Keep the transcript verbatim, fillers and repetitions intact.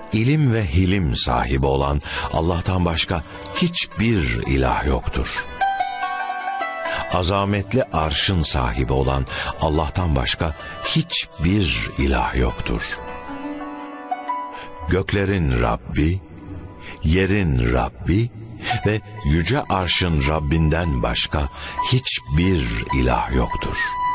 ilim ve hilim sahibi olan Allah'tan başka hiçbir ilah yoktur. Azametli arşın sahibi olan Allah'tan başka hiçbir ilah yoktur. Göklerin Rabbi, yerin Rabbi ve yüce arşın Rabbinden başka hiçbir ilah yoktur.